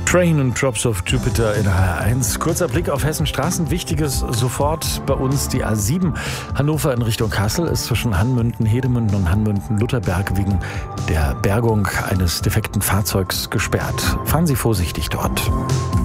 Train und Drops of Jupiter in HR1. Kurzer Blick auf Hessens Straßen. Wichtiges sofort bei uns die A7 Hannover in Richtung Kassel ist zwischen Hanmünden, Hedemünden und Hanmünden-Lutherberg wegen der Bergung eines defekten Fahrzeugs gesperrt. Fahren Sie vorsichtig dort.